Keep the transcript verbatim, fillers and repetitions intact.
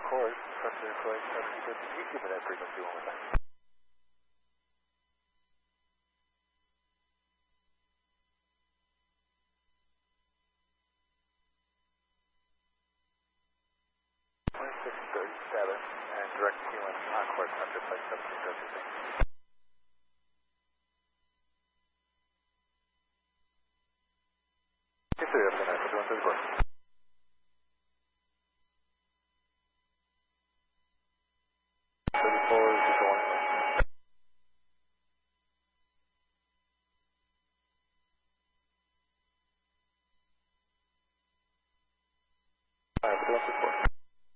course, Frontier Flight seventy fifty. Can you give me that frequency one more time? twenty-six thirty-seven, and direct Q one on course, Frontier Flight seventy fifty. Yes, sir, that's the nine, one thirty-four.